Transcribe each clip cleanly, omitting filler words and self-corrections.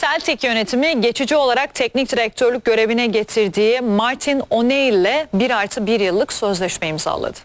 Celtic yönetimi geçici olarak teknik direktörlük görevine getirdiği Martin O'Neill ile 1+1 yıllık sözleşme imzaladı.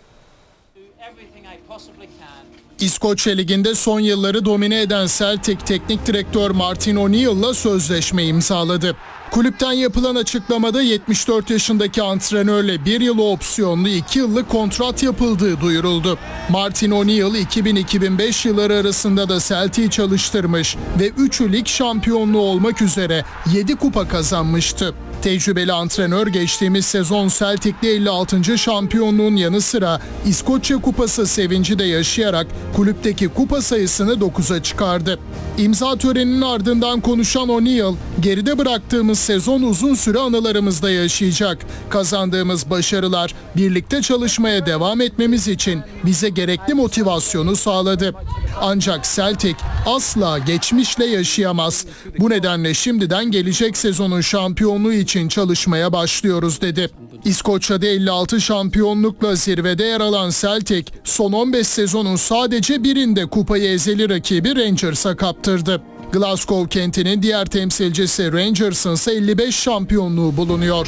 İskoçya Ligi'nde son yılları domine eden Celtic teknik direktör Martin O'Neill'la sözleşme imzaladı. Kulüpten yapılan açıklamada 74 yaşındaki antrenörle 1 yıl opsiyonlu 2 yıllık kontrat yapıldığı duyuruldu. Martin O'Neill 2000-2005 yılları arasında da Celtic'i çalıştırmış ve 3'ü lig şampiyonluğu olmak üzere 7 kupa kazanmıştı. Tecrübeli antrenör geçtiğimiz sezon Celtic'le 56. şampiyonluğun yanı sıra İskoçya Kupası sevinci de yaşayarak kulüpteki kupa sayısını 9'a çıkardı. İmza töreninin ardından konuşan O'Neill, geride bıraktığımız sezon uzun süre anılarımızda yaşayacak. Kazandığımız başarılar birlikte çalışmaya devam etmemiz için bize gerekli motivasyonu sağladı. Ancak Celtic asla geçmişle yaşayamaz. Bu nedenle şimdiden gelecek sezonun şampiyonluğu için çalışmaya başlıyoruz dedi. İskoçya'da 56 şampiyonlukla zirvede yer alan Celtic, son 15 sezonun sadece birinde kupayı ezeli rakibi Rangers'a kaptırdı. Glasgow kentinin diğer temsilcisi Rangers'ın ise 55 şampiyonluğu bulunuyor.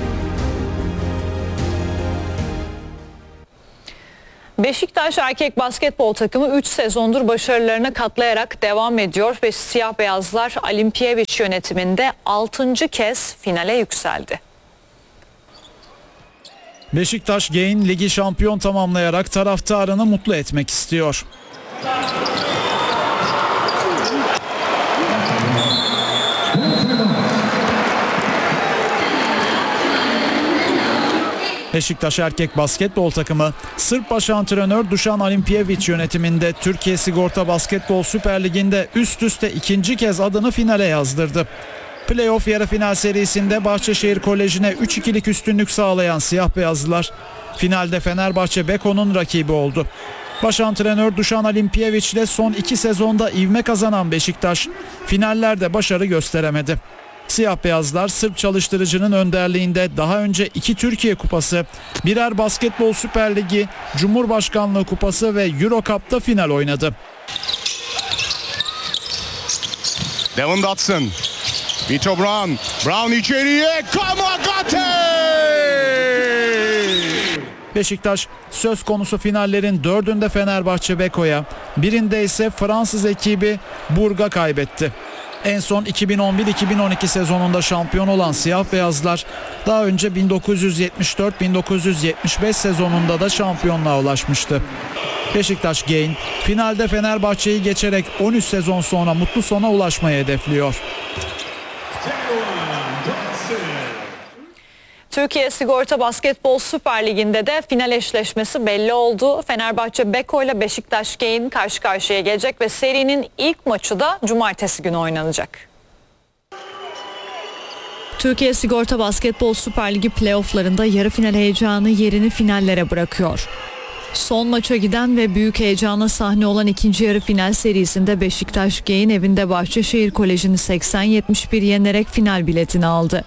Beşiktaş erkek basketbol takımı 3 sezondur başarılarına katlayarak devam ediyor ve siyah beyazlar Alimpiyeviç yönetiminde 6. kez finale yükseldi. Beşiktaş Gain ligi şampiyon tamamlayarak taraftarını mutlu etmek istiyor. Beşiktaş erkek basketbol takımı Sırp baş antrenör Dušan Alimpijević yönetiminde Türkiye Sigorta Basketbol Süper Ligi'nde üst üste 2. kez adını finale yazdırdı. Playoff yarı final serisinde Bahçeşehir Koleji'ne 3-2'lik üstünlük sağlayan siyah beyazlılar finalde Fenerbahçe Beko'nun rakibi oldu. Baş antrenör Dušan Alimpijević ile son 2 sezonda ivme kazanan Beşiktaş finallerde başarı gösteremedi. Siyah beyazlar Sırp çalıştırıcının önderliğinde daha önce 2 Türkiye Kupası, birer Basketbol Süper Ligi, Cumhurbaşkanlığı Kupası ve Euro Cup'ta final oynadı. Devon Dotson, Vito Brown, Brown içeriye, Kamagate! Beşiktaş söz konusu finallerin 4'ünde Fenerbahçe Beko'ya, birinde ise Fransız ekibi Burg'a kaybetti. En son 2011-2012 sezonunda şampiyon olan siyah beyazlar daha önce 1974-1975 sezonunda da şampiyonluğa ulaşmıştı. Beşiktaş Gain finalde Fenerbahçe'yi geçerek 13 sezon sonra mutlu sona ulaşmayı hedefliyor. Türkiye Sigorta Basketbol Süper Ligi'nde de final eşleşmesi belli oldu. Fenerbahçe Beko ile Beşiktaş Gain karşı karşıya gelecek ve serinin ilk maçı da cumartesi günü oynanacak. Türkiye Sigorta Basketbol Süper Ligi playofflarında yarı final heyecanı yerini finallere bırakıyor. Son maça giden ve büyük heyecana sahne olan ikinci yarı final serisinde Beşiktaş Gain evinde Bahçeşehir Koleji'ni 80-71 yenerek final biletini aldı.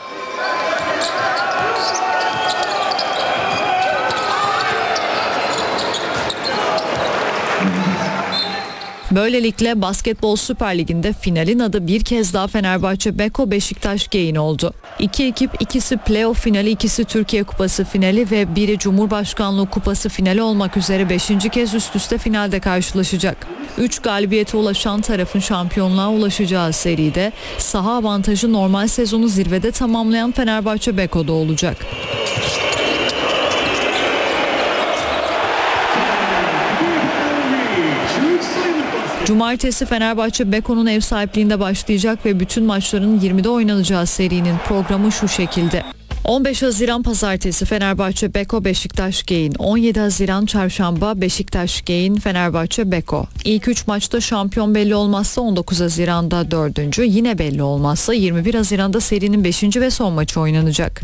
Böylelikle Basketbol Süper Ligi'nde finalin adı bir kez daha Fenerbahçe Beko Beşiktaş Gain oldu. İki ekip, ikisi playoff finali, ikisi Türkiye Kupası finali ve biri Cumhurbaşkanlığı Kupası finali olmak üzere 5. kez üst üste finalde karşılaşacak. 3 galibiyete ulaşan tarafın şampiyonluğa ulaşacağı seride saha avantajı normal sezonu zirvede tamamlayan Fenerbahçe Beko'da olacak. Cumartesi Fenerbahçe Beko'nun ev sahipliğinde başlayacak ve bütün maçların 20'de oynanacağı serinin programı şu şekilde. 15 Haziran Pazartesi Fenerbahçe Beko Beşiktaş Gain, 17 Haziran Çarşamba Beşiktaş Gain Fenerbahçe Beko. İlk 3 maçta şampiyon belli olmazsa 19 Haziran'da 4. yine belli olmazsa 21 Haziran'da serinin 5. ve son maçı oynanacak.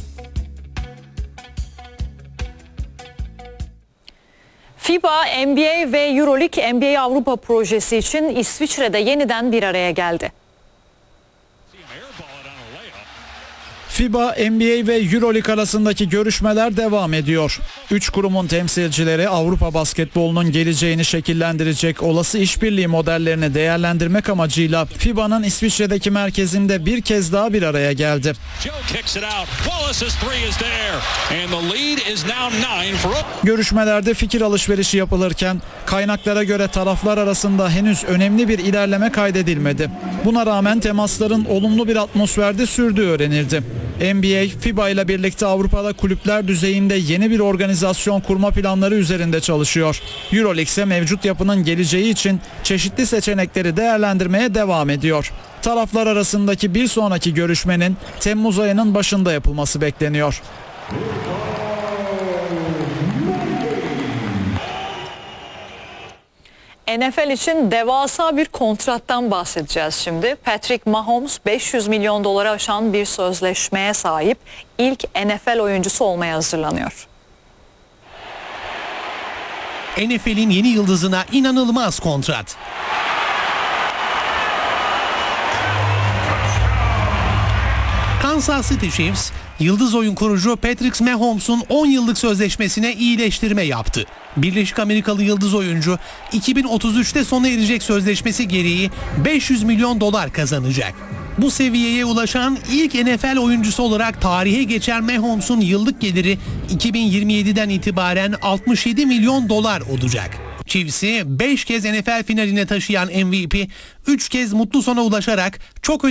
FIBA, NBA ve Euroleague NBA Avrupa projesi için İsviçre'de yeniden bir araya geldi. FIBA, NBA ve Euroleague arasındaki görüşmeler devam ediyor. 3 kurumun temsilcileri Avrupa basketbolunun geleceğini şekillendirecek olası işbirliği modellerini değerlendirmek amacıyla FIBA'nın İsviçre'deki merkezinde bir kez daha bir araya geldi. Görüşmelerde fikir alışverişi yapılırken kaynaklara göre taraflar arasında henüz önemli bir ilerleme kaydedilmedi. Buna rağmen temasların olumlu bir atmosferde sürdüğü öğrenildi. NBA, FIBA ile birlikte Avrupa'da kulüpler düzeyinde yeni bir organizasyon kurma planları üzerinde çalışıyor. Euroleague ise mevcut yapının geleceği için çeşitli seçenekleri değerlendirmeye devam ediyor. Taraflar arasındaki bir sonraki görüşmenin Temmuz ayının başında yapılması bekleniyor. NFL için devasa bir kontrattan bahsedeceğiz şimdi. Patrick Mahomes 500 milyon doları aşan bir sözleşmeye sahip ilk NFL oyuncusu olmaya hazırlanıyor. NFL'in yeni yıldızına inanılmaz kontrat. Kansas City Chiefs, yıldız oyun kurucu Patrick Mahomes'un 10 yıllık sözleşmesine iyileştirme yaptı. Birleşik Amerikalı yıldız oyuncu 2033'te sona erecek sözleşmesi gereği 500 milyon dolar kazanacak. Bu seviyeye ulaşan ilk NFL oyuncusu olarak tarihe geçen Mahomes'un yıllık geliri 2027'den itibaren 67 milyon dolar olacak. Chiefs'i 5 kez NFL finaline taşıyan MVP, 3 kez mutlu sona ulaşarak çok